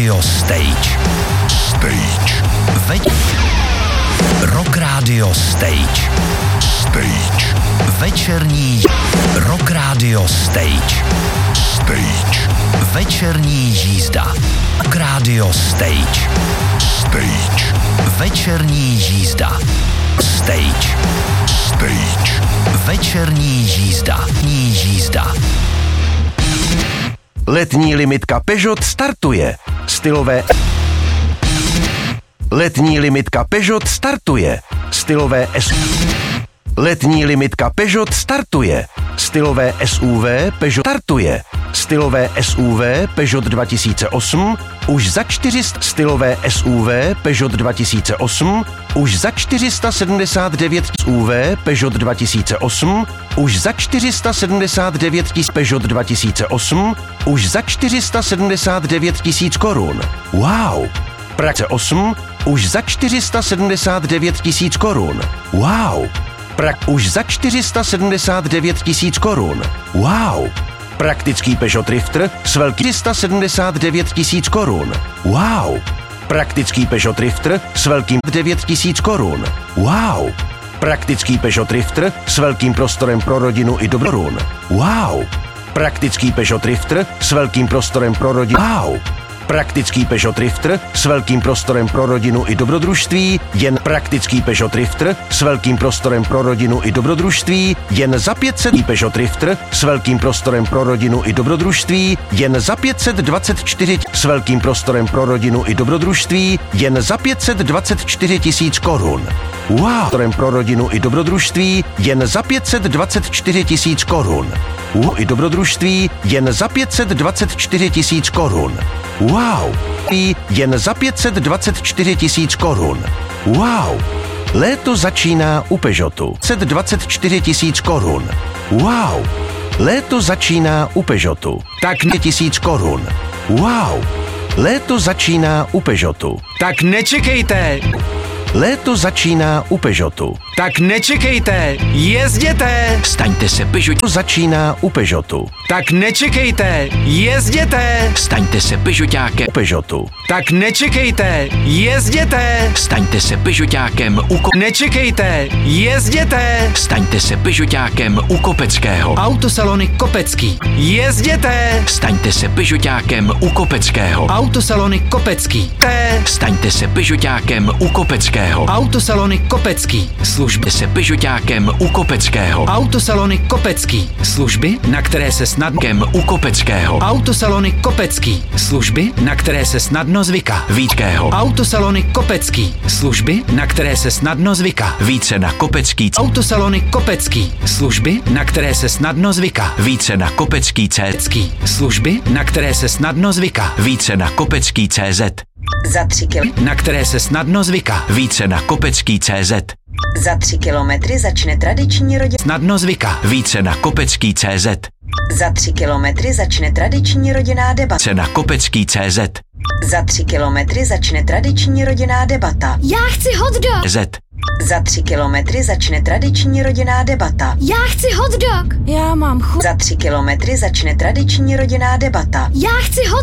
Radio Stage. Stage. Rock Radio Stage. Stage. Večerní Rock Radio Stage. Stage. Večerní jízda. Rock Radio Stage. Stage. Večerní jízda. Stage. Stage. Večerní jízda. Jízda. Letní limitka Peugeot startuje. Stylové. Letní limitka Peugeot startuje. Stylové Letní limitka Peugeot startuje. Stylové SUV Peugeot startuje. Stylové SUV Peugeot 2008 už za 400. Stylové SUV Peugeot 2008 už za 479. SUV Peugeot 2008 už za 479 000. Peugeot 2008 už za 479 000 korun. Wow! Praxe 8 už za 479 000 korun. Wow! Už za 479 000 korun. Wow! Praktický Peugeot Drifter s velkým 479 000 korun. Wow! Praktický Peugeot Drifter s velkým 9 000 korun. Wow! Praktický Peugeot Drifter s velkým prostorem pro rodinu i dobrorun. Wow! Praktický Peugeot Drifter s velkým prostorem pro rodinu. Wow! Praktický Peugeot Drifter s velkým prostorem pro rodinu i dobrodružství, jen praktický Peugeot Drifter s velkým prostorem pro rodinu i dobrodružství, jen za 500. Peugeot Drifter s velkým prostorem pro rodinu i dobrodružství, jen za 524 s velkým prostorem pro rodinu i dobrodružství, jen za 524 000 korun. Wow! Prostorem pro rodinu i dobrodružství, jen za 524 000 korun. I dobrodružství, jen za 524 000 korun. Wow! Jen za 524 000 korun. Wow! Léto začíná u Peugeotu. 524 000 korun. Wow! Léto začíná u Peugeotu. Tak 000 korun. Wow! Léto začíná u Peugeotu. Tak nečekejte! Léto začíná u Peugeotu. Tak nečekejte! Jezděte! Staňte se Peugeot. Začíná u Peugeotu. Tak nečekejte! Jezděte! Staňte se Peugeotákem. U Peugeotu. Tak nečekejte! Jezděte! Staňte se Peugeotákem Nečekejte! Jezděte! Staňte se Peugeotákem u Kopeckého. Autosalony Kopecký. Jezděte! Staňte se Peugeotákem u Kopeckého. Autosalony Kopecký. Staňte se Peugeotákem u Kopeckého. Autosalony Kopecký. Služby se Peugeotákem u Kopeckého. Autosalony Kopecký. Služby, na které se snadno U Kopeckého. Autosalony Kopecký. Služby, na které se snadno zvyká. Vítkého. Autosalony Kopecký. Služby, na které se snadno zvyká. Více na Kopecký. Autosalony Kopecký. Služby, na které se snadno zvyká. Více na Kopecký CZ. Služby, na které se snadno zvyká. Více na Kopecký CZ. Za 3 kilometry. Na které se snadno zvyká. Více na Kopecký CZ. Za 3 kilometry začne tradiční rodina. Snadno zvyká. Více na Kopecký CZ. Za 3 kilometry začne tradiční rodinná debata. Více na Kopecký CZ. Za 3 kilometry začne tradiční rodinná debata. Já chci hotdog. Z. Za 3 kilometry začne tradiční rodinná debata. Já chci hotdog. Já mám chuť. Za 3 kilometry začne tradiční rodinná debata. Já chci hotdog.